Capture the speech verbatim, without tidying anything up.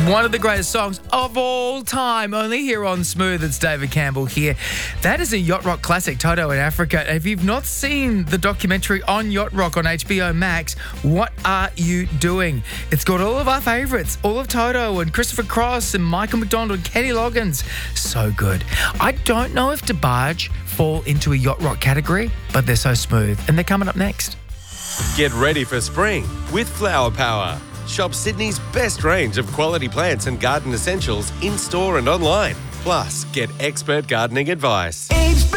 One of the greatest songs of all time, only here on Smooth. It's David Campbell here. That is a Yacht Rock classic, Toto in Africa. If you've not seen the documentary on Yacht Rock on H B O Max, what are you doing? It's got all of our favourites, all of Toto and Christopher Cross and Michael McDonald and Kenny Loggins. So good. I don't know if DeBarge fall into a Yacht Rock category, but they're so smooth. And they're coming up next. Get ready for spring with Flower Power. Shop Sydney's best range of quality plants and garden essentials in-store and online. Plus, get expert gardening advice.